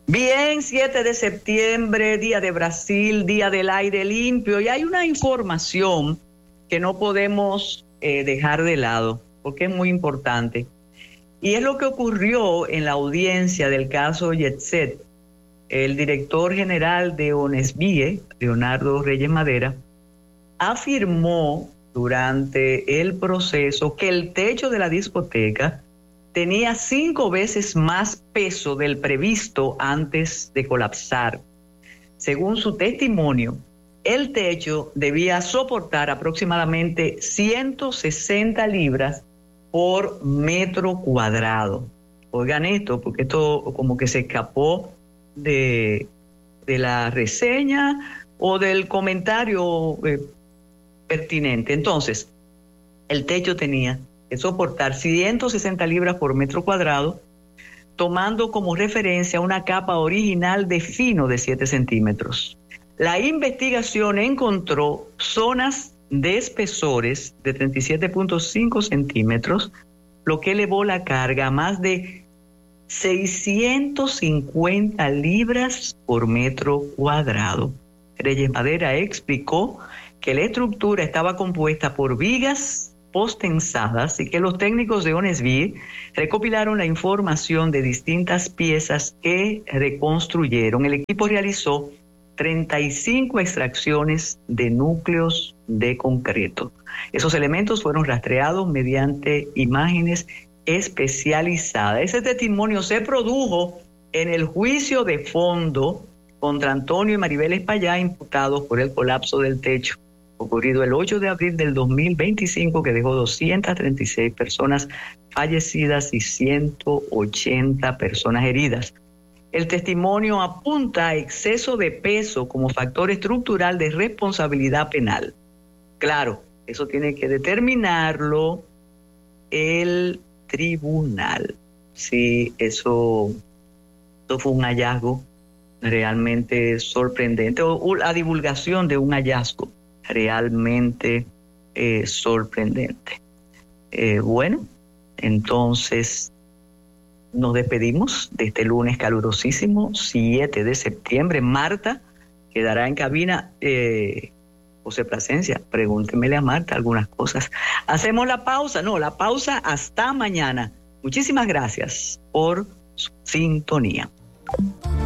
Bien, 7 de septiembre, Día de Brasil, Día del Aire Limpio, y hay una información que no podemos dejar de lado, porque es muy importante, y es lo que ocurrió en la audiencia del caso Yetset. El director general de ONESBIE, Leonardo Reyes Madera, afirmó durante el proceso que el techo de la discoteca tenía 5 veces más peso del previsto antes de colapsar. Según su testimonio, el techo debía soportar aproximadamente 160 libras por metro cuadrado. Oigan esto, porque esto como que se escapó de la reseña o del comentario pertinente. Entonces, el techo tenía que soportar 160 libras por metro cuadrado, tomando como referencia una capa original de fino de 7 centímetros. La investigación encontró zonas de espesores de 37.5 centímetros, lo que elevó la carga a más de 650 libras por metro cuadrado. Reyes Madera explicó que la estructura estaba compuesta por vigas postensadas y que los técnicos de ONESBIE recopilaron la información de distintas piezas que reconstruyeron. El equipo realizó 35 extracciones de núcleos de concreto. Esos elementos fueron rastreados mediante imágenes especializadas. Ese testimonio se produjo en el juicio de fondo contra Antonio y Maribel Espaillá, imputados por el colapso del techo ocurrido el 8 de abril del 2025, que dejó 236 personas fallecidas y 180 personas heridas. El testimonio apunta a exceso de peso como factor estructural de responsabilidad penal. Claro, eso tiene que determinarlo el tribunal. Sí, eso fue un hallazgo realmente sorprendente, o la divulgación de un hallazgo realmente sorprendente. Bueno, entonces nos despedimos de este lunes calurosísimo, 7 de septiembre. Marta quedará en cabina. José Plasencia, pregúntemele a Marta algunas cosas. Hacemos la pausa hasta mañana. Muchísimas gracias por su sintonía.